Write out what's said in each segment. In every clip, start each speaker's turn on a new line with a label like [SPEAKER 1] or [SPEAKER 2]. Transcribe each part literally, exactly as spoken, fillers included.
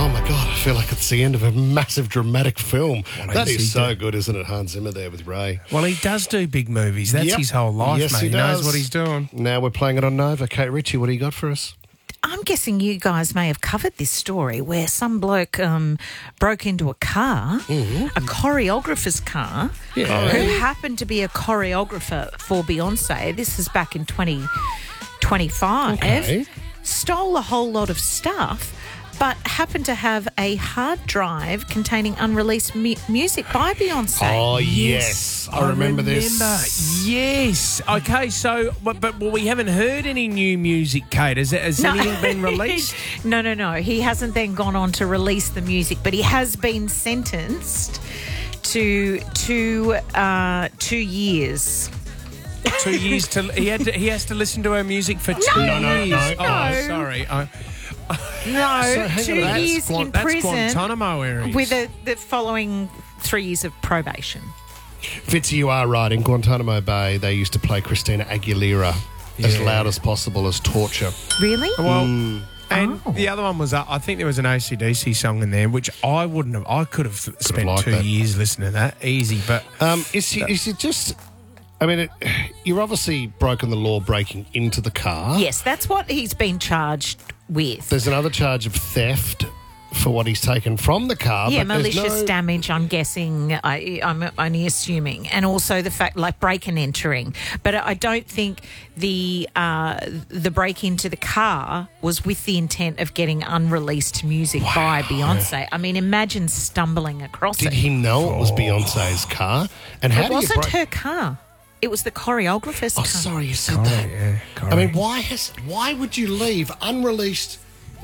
[SPEAKER 1] Oh, my God, I feel like it's the end of a massive dramatic film.
[SPEAKER 2] What
[SPEAKER 1] That
[SPEAKER 2] is he
[SPEAKER 1] is so
[SPEAKER 2] doing?
[SPEAKER 1] good, isn't it, Hans Zimmer there with Ray?
[SPEAKER 2] Well, he does do big movies. That's
[SPEAKER 1] Yep.
[SPEAKER 2] his whole life,
[SPEAKER 1] Yes,
[SPEAKER 2] mate.
[SPEAKER 1] he
[SPEAKER 2] He, knows
[SPEAKER 1] does.
[SPEAKER 2] what he's doing.
[SPEAKER 1] Now we're playing it on Nova. Kate Ritchie, what do you got for us?
[SPEAKER 3] I'm guessing you guys may have covered this story where some bloke um, broke into a car, a choreographer's car,
[SPEAKER 1] Yeah.
[SPEAKER 3] who happened to be a choreographer for Beyonce. This is back in twenty twenty-five.
[SPEAKER 1] Okay.
[SPEAKER 3] Stole a whole lot of stuff, but happened to have a hard drive containing unreleased mu- music by Beyonce.
[SPEAKER 1] Oh, yes. I, remember, this.
[SPEAKER 2] Yes. Okay, so, but, but well, we haven't heard any new music, Kate. Has, has
[SPEAKER 3] No.
[SPEAKER 2] anything been released?
[SPEAKER 3] No, no, no. He hasn't then gone on to release the music, but he has been sentenced to two uh, two years.
[SPEAKER 2] Two years to he had to, he has to listen to her music for two
[SPEAKER 3] No, no,
[SPEAKER 2] years.
[SPEAKER 1] no,
[SPEAKER 2] Oh,
[SPEAKER 3] no.
[SPEAKER 2] sorry. I,
[SPEAKER 3] No,
[SPEAKER 1] So, hang
[SPEAKER 3] two
[SPEAKER 1] on, that's
[SPEAKER 3] years
[SPEAKER 2] Guan-
[SPEAKER 3] in
[SPEAKER 2] that's
[SPEAKER 3] prison
[SPEAKER 2] Guantanamo areas.
[SPEAKER 3] with a, the following three years of probation.
[SPEAKER 1] Fitzy, you are right. In Guantanamo Bay, they used to play Christina Aguilera as
[SPEAKER 2] Yeah.
[SPEAKER 1] loud as possible as torture.
[SPEAKER 3] Really?
[SPEAKER 2] Well,
[SPEAKER 1] Mm.
[SPEAKER 2] and
[SPEAKER 3] Oh.
[SPEAKER 2] the other one was, uh, I think there was an A C D C song in there, which I wouldn't have, I could have spent
[SPEAKER 1] liked
[SPEAKER 2] two
[SPEAKER 1] that.
[SPEAKER 2] years listening to that, easy, but
[SPEAKER 1] Um, is, he, is it just... I mean, it, you're obviously broken the law breaking into the car.
[SPEAKER 3] Yes, that's what he's been charged with.
[SPEAKER 1] There's another charge of theft for what he's taken from the car.
[SPEAKER 3] Yeah,
[SPEAKER 1] but there's
[SPEAKER 3] malicious
[SPEAKER 1] no-
[SPEAKER 3] damage, I'm guessing. I, I'm only assuming. And also the fact, like, break and entering. But I don't think the uh, the break into the car was with the intent of getting unreleased music by Beyonce. I mean, imagine stumbling across
[SPEAKER 1] Did
[SPEAKER 3] it.
[SPEAKER 1] he know it was Beyonce's car? And how
[SPEAKER 3] It
[SPEAKER 1] do you
[SPEAKER 3] wasn't
[SPEAKER 1] break...
[SPEAKER 3] her car. It was the choreographer's
[SPEAKER 1] Oh,
[SPEAKER 3] car.
[SPEAKER 1] sorry, you said
[SPEAKER 2] Oh,
[SPEAKER 1] that.
[SPEAKER 2] yeah,
[SPEAKER 1] I mean,
[SPEAKER 2] correct.
[SPEAKER 1] why has why would you leave unreleased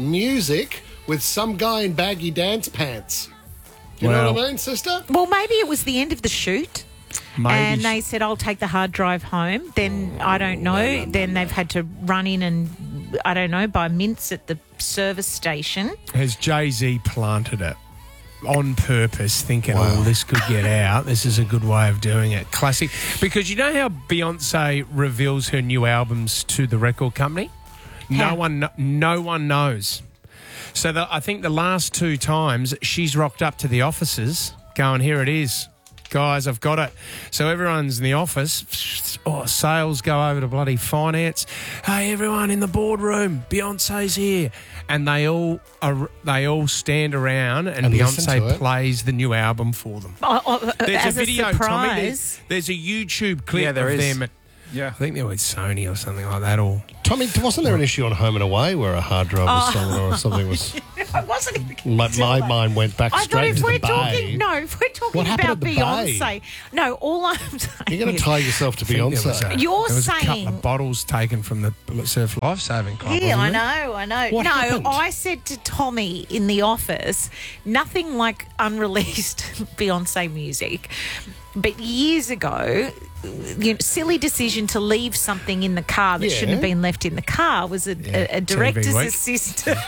[SPEAKER 1] music with some guy in baggy dance pants? Do you know
[SPEAKER 2] Well-
[SPEAKER 1] what I mean, sister?
[SPEAKER 3] Well, maybe it was the end of the shoot.
[SPEAKER 2] maybe
[SPEAKER 3] And
[SPEAKER 2] sh-
[SPEAKER 3] they said, I'll take the hard drive home. Then, I don't know, then they've had to run in and, I don't know, buy mints at the service station.
[SPEAKER 2] has Jay-Z planted it on purpose, thinking,
[SPEAKER 1] Wow.
[SPEAKER 2] oh, this could get out. This is a good way of doing it. Classic. Because you know how Beyonce reveals her new albums to the record company?
[SPEAKER 3] How?
[SPEAKER 2] No one, kno- no one knows. So the, I think the last two times she's rocked up to the offices going, here it is. Guys, I've got it. So everyone's in the office. Oh, sales go over to bloody finance. Hey, everyone in the boardroom, Beyonce's here, and they all are, they all stand around, and,
[SPEAKER 1] And listen to
[SPEAKER 2] Beyonce
[SPEAKER 1] it.
[SPEAKER 2] plays the new album for them.
[SPEAKER 3] Oh, oh,
[SPEAKER 2] There's
[SPEAKER 3] as
[SPEAKER 2] a video,
[SPEAKER 3] a
[SPEAKER 2] Tommy.
[SPEAKER 3] surprise.
[SPEAKER 2] There's, there's a YouTube clip
[SPEAKER 4] Yeah, there
[SPEAKER 2] of
[SPEAKER 4] is.
[SPEAKER 2] them. At,
[SPEAKER 4] Yeah.
[SPEAKER 2] I think they're with Sony or something like that. Or
[SPEAKER 1] Tommy, wasn't there an issue on Home and Away where a hard drive was stolen or something was...
[SPEAKER 3] I wasn't even
[SPEAKER 1] My, my mind went back
[SPEAKER 3] I thought
[SPEAKER 1] straight
[SPEAKER 3] if
[SPEAKER 1] to
[SPEAKER 3] we're
[SPEAKER 1] the bay.
[SPEAKER 3] talking, no, if we're talking
[SPEAKER 1] What happened
[SPEAKER 3] about
[SPEAKER 1] at the Bay?
[SPEAKER 3] Beyonce, no, all I'm saying
[SPEAKER 1] You're going
[SPEAKER 3] is,
[SPEAKER 1] to tie yourself to
[SPEAKER 2] I think there was
[SPEAKER 1] Beyonce.
[SPEAKER 2] a-
[SPEAKER 3] You're
[SPEAKER 2] there was a couple
[SPEAKER 3] saying-
[SPEAKER 2] of bottles taken from the Surf Lifesaving Club.
[SPEAKER 3] yeah, I
[SPEAKER 2] wasn't there?
[SPEAKER 3] know, I know.
[SPEAKER 1] What
[SPEAKER 3] no,
[SPEAKER 1] happened?
[SPEAKER 3] I said to Tommy in the office, nothing like unreleased Beyonce music. But years ago, you know, silly decision to leave something in the car that
[SPEAKER 1] Yeah.
[SPEAKER 3] shouldn't have been left in the car was a, a, a director's
[SPEAKER 2] T V week.
[SPEAKER 3] assistant.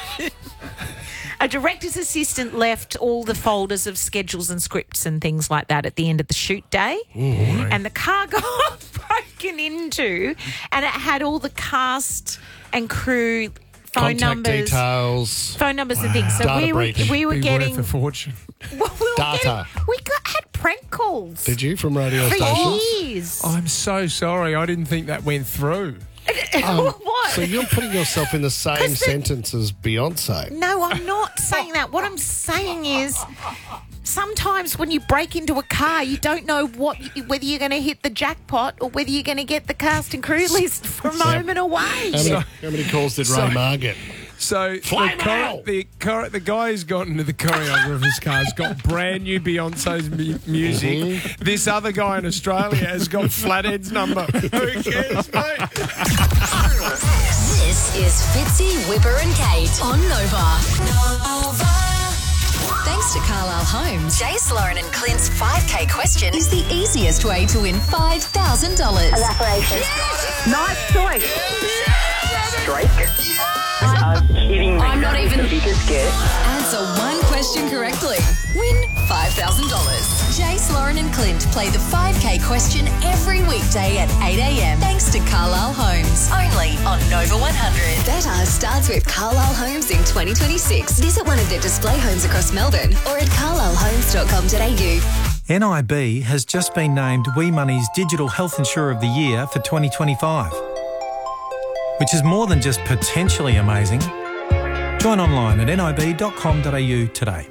[SPEAKER 3] A director's assistant left all the folders of schedules and scripts and things like that at the end of the shoot day. And the car got broken into, and it had all the cast and crew phone
[SPEAKER 1] Contact
[SPEAKER 3] numbers.
[SPEAKER 1] details.
[SPEAKER 3] Phone numbers and things. So
[SPEAKER 1] Data
[SPEAKER 3] we were
[SPEAKER 1] breach.
[SPEAKER 3] we were
[SPEAKER 2] Be
[SPEAKER 3] getting
[SPEAKER 2] worth a fortune.
[SPEAKER 3] well, we were
[SPEAKER 1] Data.
[SPEAKER 3] getting- we got had prank calls
[SPEAKER 1] Did you from radio
[SPEAKER 3] for
[SPEAKER 1] stations?
[SPEAKER 3] years.
[SPEAKER 2] I'm so sorry. I didn't think that went through.
[SPEAKER 3] What?
[SPEAKER 1] So you're putting yourself in the same
[SPEAKER 3] 'Cause the-
[SPEAKER 1] sentence as Beyonce.
[SPEAKER 3] No, I'm not saying that. What I'm saying is, sometimes when you break into a car, you don't know what whether you're going to hit the jackpot or whether you're going to get the cast and crew list from Home and Away.
[SPEAKER 1] How many, how many calls did
[SPEAKER 2] So-
[SPEAKER 1] Ray Mar get?
[SPEAKER 2] So
[SPEAKER 1] Fly
[SPEAKER 2] the,
[SPEAKER 1] mail!
[SPEAKER 2] chore- the, chore- the guy who's got into the choreographer's car has got brand new Beyonce's mu- music.
[SPEAKER 1] Mm-hmm.
[SPEAKER 2] This other guy in Australia has got Flathead's number. Who cares, mate?
[SPEAKER 5] This is Fitzy, Whipper and Kate on Nova. Thanks to Carlisle Homes, Jace, Lauren and Clint's five K question is the easiest way to win five thousand dollars.
[SPEAKER 6] Evaporation.
[SPEAKER 7] Nice choice.
[SPEAKER 6] Strike.
[SPEAKER 4] I'm kidding me.
[SPEAKER 5] I'm not
[SPEAKER 4] That is
[SPEAKER 5] even-
[SPEAKER 4] the biggest gift.
[SPEAKER 5] Answer one question correctly. Win five thousand dollars. Jace, Lauren and Clint play the five K question every weekday at eight a.m. thanks to Carlisle Homes. Only on Nova one hundred. Bet Ours starts with Carlisle Homes in twenty twenty-six. Visit one of their display homes across Melbourne or at carlisle homes dot com dot a u.
[SPEAKER 6] N I B has just been named We Money's Digital Health Insurer of the Year for twenty twenty-five, which is more than just potentially amazing. Join online at n i b dot com dot a u today.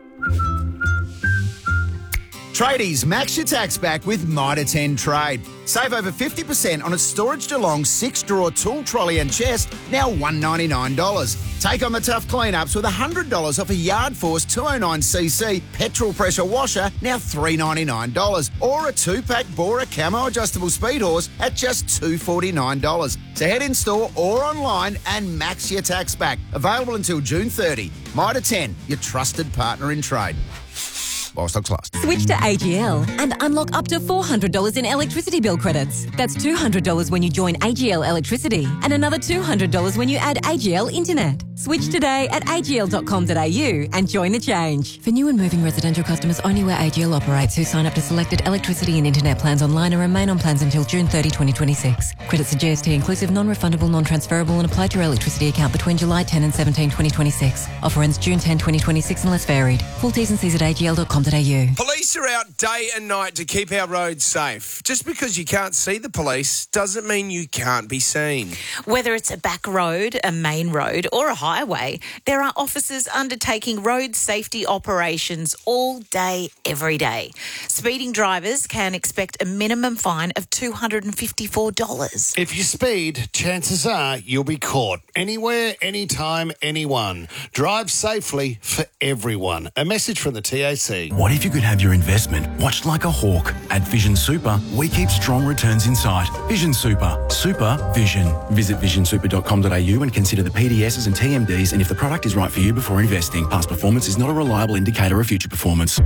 [SPEAKER 7] Tradies, max your tax back with Mitre ten Trade. Save over fifty percent on a Storage DeLong six-drawer tool trolley and chest, now one hundred ninety-nine dollars. Take on the tough clean-ups with one hundred dollars off a Yard Force two oh nine c c petrol pressure washer, now three hundred ninety-nine dollars. Or a two-pack Bora Camo adjustable speed horse at just two hundred forty-nine dollars. So head in store or online and max your tax back. Available until June thirtieth. Mitre ten, your trusted partner in trade. While stocks last.
[SPEAKER 8] Switch to A G L and unlock up to four hundred dollars in electricity bill credits. That's two hundred dollars when you join A G L Electricity and another two hundred dollars when you add A G L Internet. Switch today at a g l dot com dot a u and join the change. For new and moving residential customers only where A G L operates who sign up to selected electricity and internet plans online and remain on plans until June thirtieth, twenty twenty-six. Credits are G S T inclusive, non-refundable, non-transferable and apply to your electricity account between July tenth and seventeenth, twenty twenty-six. Offer ends June tenth, twenty twenty-six unless varied. Full T's and C's at a g l dot com dot a u.
[SPEAKER 2] Police are out day and night to keep our roads safe. Just because you can't see the police doesn't mean you can't be seen.
[SPEAKER 3] Whether it's a back road, a main road or a highway, there are officers undertaking road safety operations all day, every day. Speeding drivers can expect a minimum fine of two hundred fifty-four dollars.
[SPEAKER 1] If you speed, chances are you'll be caught. Anywhere, anytime, anyone. Drive safely for everyone. A message from the T A C.
[SPEAKER 9] What if you could have your investment watched like a hawk? At Vision Super, we keep strong returns in sight. Vision Super. Super Vision. Visit vision super dot com dot a u and consider the P D Ss and T M Ds and if the product is right for you before investing. Past performance is not a reliable indicator of future performance.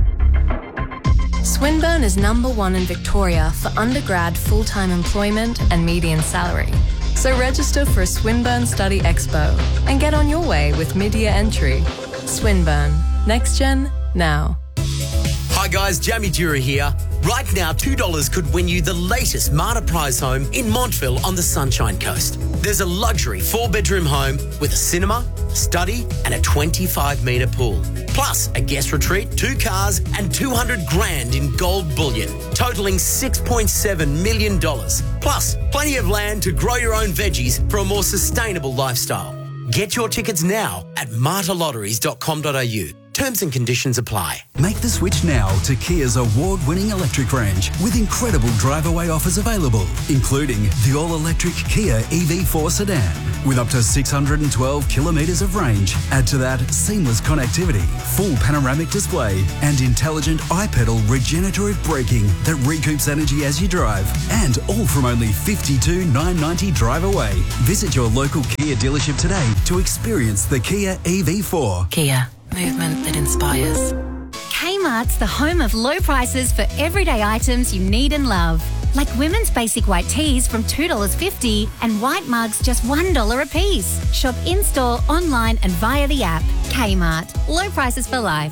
[SPEAKER 10] Swinburne is number one in Victoria for undergrad full-time employment and median salary. So register for a Swinburne Study Expo and get on your way with mid-year entry. Swinburne. Next gen, now.
[SPEAKER 11] Hi guys, Jamie Dura here. Right now, two dollars could win you the latest Marta Prize home in Montville on the Sunshine Coast. There's a luxury four-bedroom home with a cinema, study and a twenty-five metre pool. Plus a guest retreat, two cars and two hundred grand in gold bullion, totalling six point seven million dollars. Plus plenty of land to grow your own veggies for a more sustainable lifestyle. Get your tickets now at marta lotteries dot com dot a u. Terms and conditions apply.
[SPEAKER 12] Make the switch now to Kia's award-winning electric range with incredible drive-away offers available, including the all-electric Kia E V four sedan with up to six hundred twelve kilometres of range. Add to that seamless connectivity, full panoramic display and intelligent iPedal regenerative braking that recoups energy as you drive. And all from only fifty-two thousand nine hundred ninety dollars drive away. Visit your local Kia dealership today to experience the Kia E V four.
[SPEAKER 8] Kia. Movement that inspires.
[SPEAKER 13] Kmart's the home of low prices for everyday items you need and love. Like women's basic white tees from two dollars fifty and white mugs just one dollar a piece. Shop in-store, online and via the app. Kmart. Low prices for life.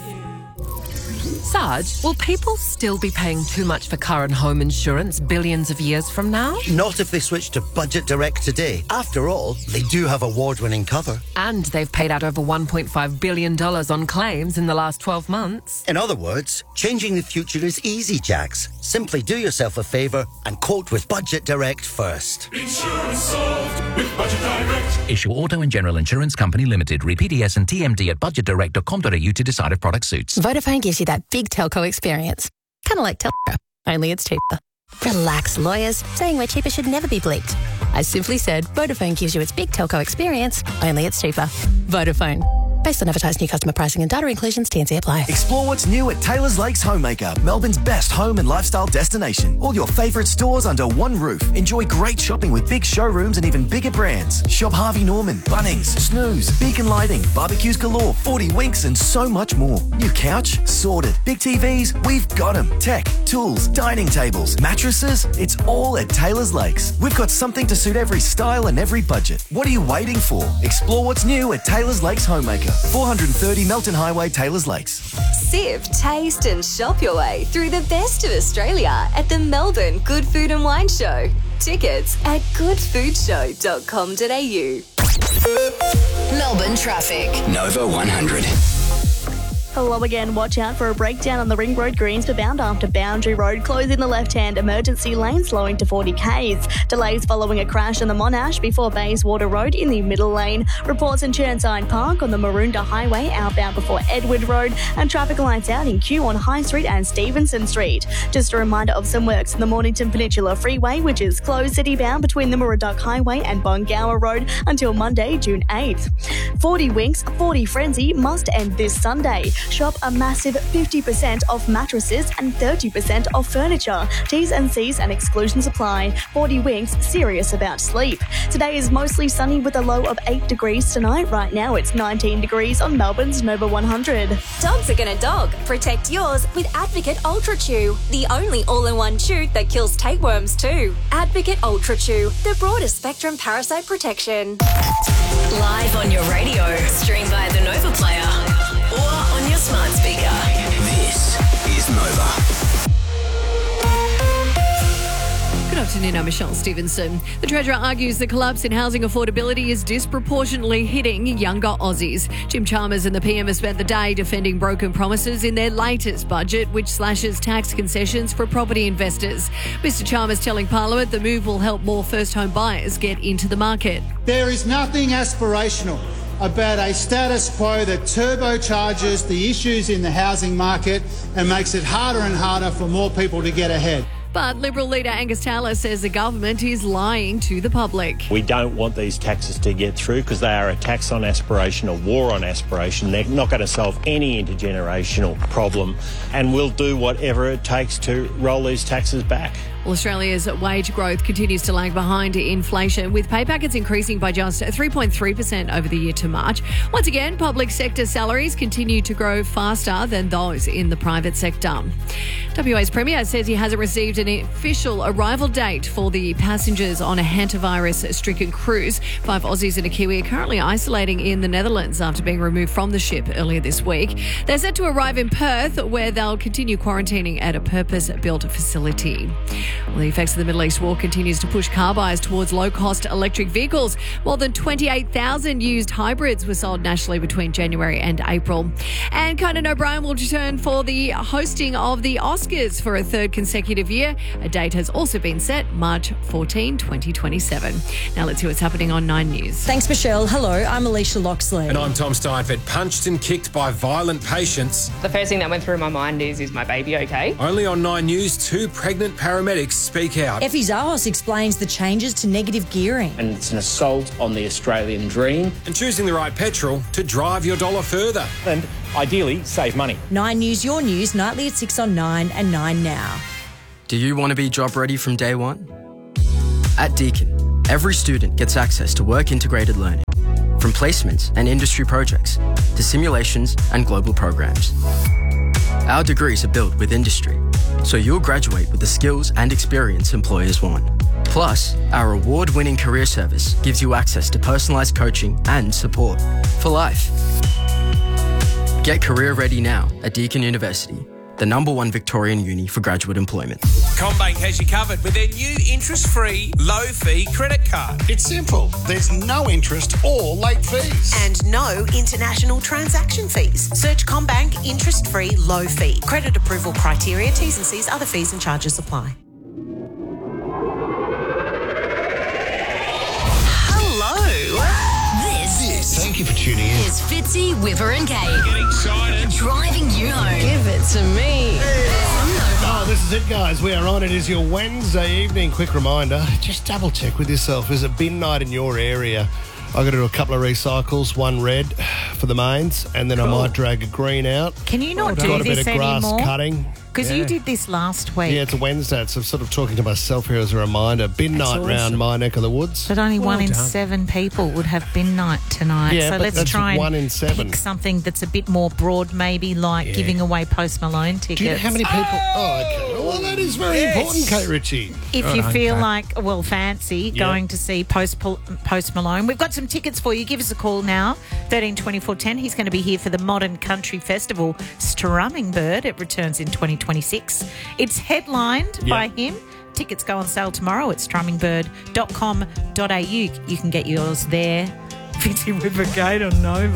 [SPEAKER 14] Sarge, will people still be paying too much for car and home insurance billions of years from now?
[SPEAKER 15] Not if they switch to Budget Direct today. After all, they do have award-winning cover.
[SPEAKER 14] And they've paid out over one point five billion dollars on claims in the last twelve months.
[SPEAKER 15] In other words, changing the future is easy, Jax. Simply do yourself a favour and quote with Budget Direct first.
[SPEAKER 16] Insurance solved with Budget Direct.
[SPEAKER 17] Issue Auto and General Insurance Company Limited. Read P D S and T M D at budget direct dot com dot a u to decide if product suits.
[SPEAKER 18] Vodafone gives you that big telco experience. Kind of like telco, only it's cheaper. Relax, lawyers. Saying we're cheaper should never be bleeped. I simply said Vodafone gives you its big telco experience, only it's cheaper. Vodafone. Based on advertised new customer pricing and data inclusions, T and C apply.
[SPEAKER 4] Explore what's new at Taylor's Lakes Homemaker, Melbourne's best home and lifestyle destination. All your favourite stores under one roof. Enjoy great shopping with big showrooms and even bigger brands. Shop Harvey Norman, Bunnings, Snooze, Beacon Lighting, Barbecues Galore, forty Winks and so much more. New couch? Sorted. Big T Vs? We've got them. Tech, tools, dining tables, mattresses? It's all at Taylor's Lakes. We've got something to suit every style and every budget. What are you waiting for? Explore what's new at Taylor's Lakes Homemaker. four thirty Melton Highway, Taylor's Lakes.
[SPEAKER 19] Sip, taste and shop your way through the best of Australia at the Melbourne Good Food and Wine Show. Tickets at good food show dot com dot a u.
[SPEAKER 5] Melbourne traffic.
[SPEAKER 20] Nova one hundred.
[SPEAKER 21] Hello again. Watch out for a breakdown on the Ring Road Greensborough bound after Boundary Road. Closing the left-hand emergency lane, slowing to forty kays. Delays following a crash on the Monash before Bayswater Road in the middle lane. Reports in Churnside Park on the Maroondah Highway outbound before Edward Road, and traffic lights out in Kew on High Street and Stevenson Street. Just a reminder of some works on the Mornington Peninsula Freeway, which is closed city-bound between the Murray-Duck Highway and Bungower Road until Monday, June eighth. forty Winks, forty Frenzy must end this Sunday. Shop a massive fifty percent off mattresses and thirty percent off furniture. T's and C's and exclusions apply. forty Winks, serious about sleep. Today is mostly sunny with a low of eight degrees tonight. Right now it's nineteen degrees on Melbourne's Nova one hundred.
[SPEAKER 22] Dogs are gonna dog. Protect yours with Advocate Ultra Chew, the only all-in-one chew that kills tapeworms too. Advocate Ultra Chew, the broadest spectrum parasite protection.
[SPEAKER 5] Live on your radio, stream via the Nova Player, or on your smart speaker.
[SPEAKER 20] This is Nova.
[SPEAKER 23] Good afternoon, I'm Michelle Stevenson. The Treasurer argues the collapse in housing affordability is disproportionately hitting younger Aussies. Jim Chalmers and the P M have spent the day defending broken promises in their latest budget, which slashes tax concessions for property investors. Mister Chalmers telling Parliament the move will help more first-home buyers get into the market.
[SPEAKER 24] There is nothing aspirational about a status quo that turbocharges the issues in the housing market and makes it harder and harder for more people to get ahead.
[SPEAKER 23] But Liberal leader Angus Taylor says the government is lying to the public.
[SPEAKER 25] We don't want these taxes to get through because they are a tax on aspiration, a war on aspiration. They're not going to solve any intergenerational problem, and we'll do whatever it takes to roll these taxes back.
[SPEAKER 23] Well, Australia's wage growth continues to lag behind inflation, with pay packets increasing by just three point three percent over the year to March. Once again, public sector salaries continue to grow faster than those in the private sector. W A's Premier says he hasn't received an official arrival date for the passengers on a hantavirus-stricken cruise. Five Aussies and a Kiwi are currently isolating in the Netherlands after being removed from the ship earlier this week. They're set to arrive in Perth, where they'll continue quarantining at a purpose-built facility. Well, the effects of the Middle East war continues to push car buyers towards low-cost electric vehicles. More than twenty-eight thousand used hybrids were sold nationally between January and April. And Conan O'Brien will return for the hosting of the Oscars for a third consecutive year. A date has also been set, March fourteenth, twenty twenty-seven. Now let's see what's happening on Nine News.
[SPEAKER 26] Thanks, Michelle. Hello, I'm Alicia Loxley.
[SPEAKER 27] And I'm Tom Steinfeld. Punched and kicked by violent patients.
[SPEAKER 28] The first thing that went through my mind is, is my baby okay?
[SPEAKER 27] Only on Nine News, two pregnant paramedics speak out.
[SPEAKER 26] Effie Zahos explains the changes to negative gearing.
[SPEAKER 29] And it's an assault on the Australian dream.
[SPEAKER 27] And choosing the right petrol to drive your dollar further.
[SPEAKER 29] And ideally, save money.
[SPEAKER 26] Nine News, your news, nightly at six on Nine and Nine Now.
[SPEAKER 30] Do you want to be job ready from day one? At Deakin, every student gets access to work-integrated learning, from placements and industry projects to simulations and global programs. Our degrees are built with industry, so you'll graduate with the skills and experience employers want. Plus, our award-winning career service gives you access to personalised coaching and support for life. Get career ready now at Deakin University, the number one Victorian uni for graduate employment.
[SPEAKER 31] CommBank has you covered with their new interest-free, low-fee credit card.
[SPEAKER 1] It's simple. There's no interest or late fees.
[SPEAKER 32] And no international transaction fees. Search CommBank interest-free, low-fee. Credit approval criteria, T's and C's, other fees and charges apply.
[SPEAKER 1] Thank you for tuning in.
[SPEAKER 5] It's Fitzy, Whipper and Kate.
[SPEAKER 31] Get excited.
[SPEAKER 5] Driving you home.
[SPEAKER 23] Give it to me.
[SPEAKER 1] Oh, this is it, guys. We are on. It is your Wednesday evening. Quick reminder, just double check with yourself. Is it bin night in your area? I've got to do a couple of recycles, one red. for the mains, and then I might drag a green out.
[SPEAKER 2] Can you not
[SPEAKER 1] Got
[SPEAKER 2] do
[SPEAKER 1] a bit
[SPEAKER 2] this
[SPEAKER 1] of grass
[SPEAKER 2] anymore?
[SPEAKER 1] cutting.
[SPEAKER 2] Because you did this last week.
[SPEAKER 1] Yeah, it's a Wednesday, so I'm sort of talking to myself here as a reminder. Bin
[SPEAKER 2] That's
[SPEAKER 1] night
[SPEAKER 2] awesome.
[SPEAKER 1] round my neck of the woods.
[SPEAKER 2] But only
[SPEAKER 1] Well
[SPEAKER 2] one in
[SPEAKER 1] done.
[SPEAKER 2] seven people would have bin night tonight.
[SPEAKER 1] Yeah,
[SPEAKER 2] so
[SPEAKER 1] but
[SPEAKER 2] let's
[SPEAKER 1] that's
[SPEAKER 2] try and
[SPEAKER 1] one in seven.
[SPEAKER 2] pick something that's a bit more broad, maybe like
[SPEAKER 1] Yeah.
[SPEAKER 2] giving away Post Malone tickets.
[SPEAKER 1] Do you know how many people... Oh, okay. Well, that is very
[SPEAKER 2] Yes.
[SPEAKER 1] important, Kate Ritchie.
[SPEAKER 2] If
[SPEAKER 1] Right
[SPEAKER 2] you
[SPEAKER 1] on,
[SPEAKER 2] feel
[SPEAKER 1] Kate.
[SPEAKER 2] like, well, fancy
[SPEAKER 1] Yeah.
[SPEAKER 2] going to see Post Post Malone, we've got some tickets for you. Give us a call now, thirteen twenty-four ten. He's going to be here for the Modern Country Festival, Strumming Bird. It returns in twenty twenty-six. It's headlined
[SPEAKER 1] Yeah.
[SPEAKER 2] by him. Tickets go on sale tomorrow at strumming bird dot com dot a u. You can get yours there. Fitzy River Gate on Nova.